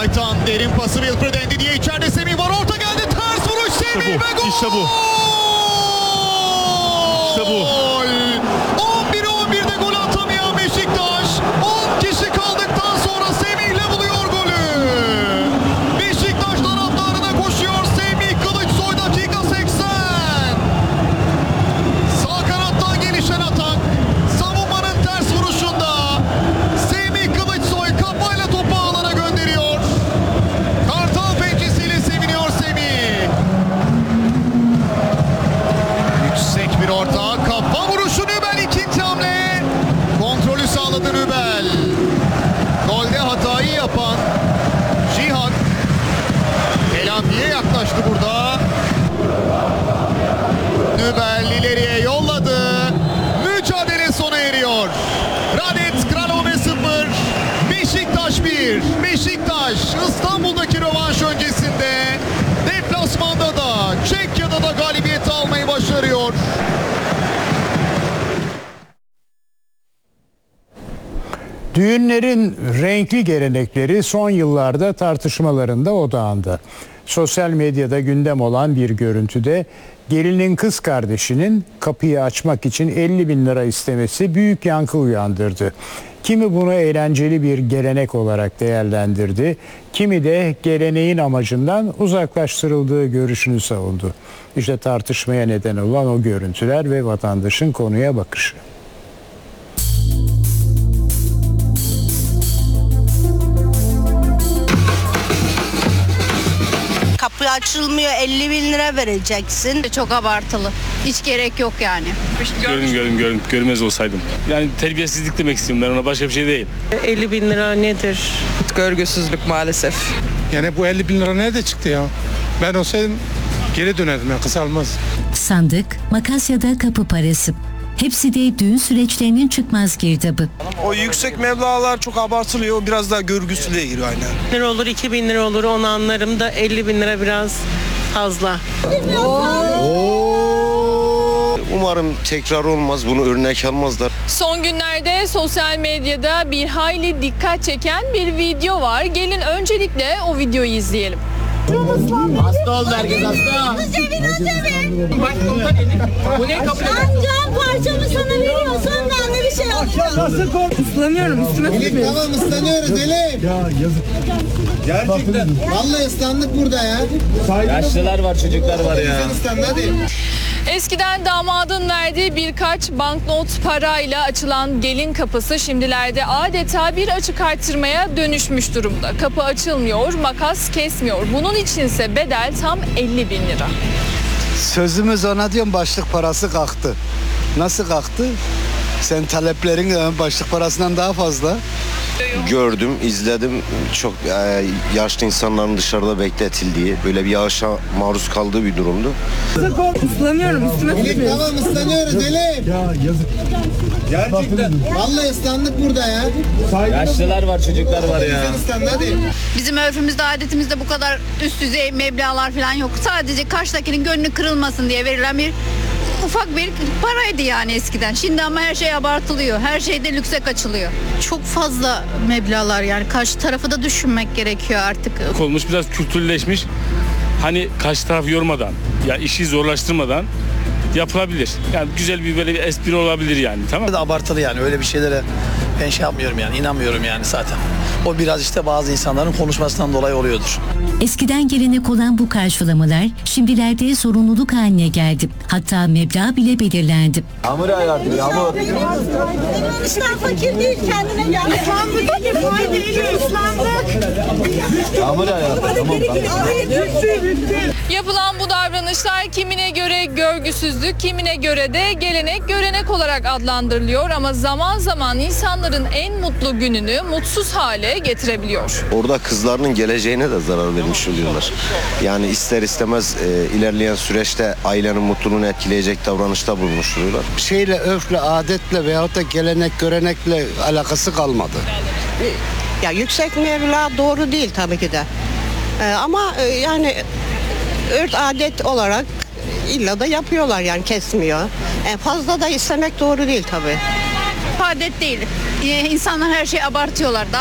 Aytan derin pası Wilfred Ndiaye içeride, Semih var, orta geldi, ters vuruş, Semih ve gol! İşte bu. İşte bu. 11'e 11'de gol atamayan Beşiktaş 10 kişi kaldıktan sonra Semih'le buluyor golü. Beşiktaş taraftarına koşuyor Semih Kılıçsoy, dakika 80. Sağ kanattan gelişen atak, savunmanın ters vuruşunda Semih Kılıçsoy kafayla topu ağlara gönderiyor. Kartal pençesiyle seviniyor Semih. Yüksek bir orta, kafa vuruşu, Nübel ikinci hamle. Kontrolü sağladı Nübel. Golde hatayı yapan Cihat Elampi'ye yaklaştı burada. Nübel ileriye yolladı. Mücadele sona eriyor. Radet Kralove 0, Beşiktaş 1. Beşiktaş İstanbul'daki rövanş öncesinde deplasmanda da Çekya'da da galibiyet almayı başarıyor. Düğünlerin renkli gelenekleri son yıllarda tartışmalarında odağında. Sosyal medyada gündem olan bir görüntüde gelinin kız kardeşinin kapıyı açmak için 50 bin lira istemesi büyük yankı uyandırdı. Kimi bunu eğlenceli bir gelenek olarak değerlendirdi, kimi de geleneğin amacından uzaklaştırıldığı görüşünü savundu. İşte tartışmaya neden olan o görüntüler ve vatandaşın konuya bakışı. Kapı açılmıyor, 50 bin lira vereceksin. Çok abartılı. Hiç gerek yok yani. Gördüm. Görmez olsaydım. Yani terbiyesizlik demek istiyorum, ben ona başka bir şey değil. 50 bin lira nedir? Görgüsüzlük maalesef. Yani bu 50 bin lira nerede çıktı ya? Ben olsaydım geri dönerdim ya, kısalmaz. Sandık, makas ya da kapı parası. Hepsi de düğün süreçlerinin çıkmaz girdabı. O yüksek meblağlar çok abartılıyor. Biraz daha görgüsüzlüğe giriyor aynen. 1 lira olur, 2 bin lira olur, onu anlarım da 50 bin lira biraz fazla. Umarım tekrar olmaz, bunu örnek almazlar. Son günlerde sosyal medyada bir hayli dikkat çeken bir video var. Gelin öncelikle o videoyu izleyelim. Hasta oldu herkes, hasta. Bu ne kapı? Cam parçamı sana veriyorsam ben de bir şey yapacağım. Islanıyorum, üstüme Elif tamam, ıslanıyoruz Elif. Ya yazık. Gerçekten. Vallahi ıslandık burada ya. Yaşlılar var, çocuklar var ya. Sen ıslandın hadi. Eskiden damadın verdiği birkaç banknot parayla açılan gelin kapısı şimdilerde adeta bir açık artırmaya dönüşmüş durumda. Kapı açılmıyor, makas kesmiyor. Bunun içinse bedel tam 50 bin lira. Sözümüz ona diyorum, başlık parası kalktı. Nasıl kalktı? Sen taleplerin başlık parasından daha fazla. Gördüm, izledim. Çok yaşlı insanların dışarıda bekletildiği, böyle bir yağışa maruz kaldığı bir durumdu. Islanıyorum, üstüme Elif tamam, ıslanıyoruz Elif. Ya yazık. Gerçekten. Vallahi ıslandık burada ya. Yaşlılar var, çocuklar var ya. Sen ıslandın hadi. Bizim örfümüzde, adetimizde bu kadar üst düzey meblağlar falan yok. Sadece karşıdakinin gönlü kırılmasın diye verilen bir ufak bir paraydı yani eskiden. Şimdi ama her şey abartılıyor. Her şeyde lükse kaçılıyor. Çok fazla meblağlar, yani karşı tarafı da düşünmek gerekiyor artık. Olmuş, biraz kültürleşmiş. Hani karşı tarafı yormadan, ya işi zorlaştırmadan yapılabilir. Yani güzel bir böyle bir espri olabilir yani, tamam. Abartılı yani, öyle bir şeylere ben şey yapmıyorum yani, inanmıyorum yani zaten. O biraz işte bazı insanların konuşmasından dolayı oluyordur. Eskiden gelenek olan bu karşılamalar şimdilerde zorunluluk haline geldi. Hatta meblağ bile belirlendi. Yağmur yağardı, yağmur. İşler fakir değil, kendine gel. İslandık, ıslandık. Yağmur yağardı, tamam. Yapılan bu davranışlar kimine göre görgüsüzlük, kimine göre de gelenek, görenek olarak adlandırılıyor. Ama zaman zaman insanların en mutlu gününü mutsuz hale getirebiliyor. Orada kızlarının geleceğine de zarar vermiş oluyorlar. Yani ister istemez ilerleyen süreçte ailenin mutluluğunu etkileyecek davranışta bulunmuş oluyorlar. Şeyle, örfle, adetle veyahut da gelenek, görenekle alakası kalmadı. Ya yüksek meblağ doğru değil tabii ki de. Ama yani örf adet olarak illa da yapıyorlar, yani kesmiyor. Fazla da istemek doğru değil tabii. Adet değil. İnsanlar her şeyi abartıyorlar.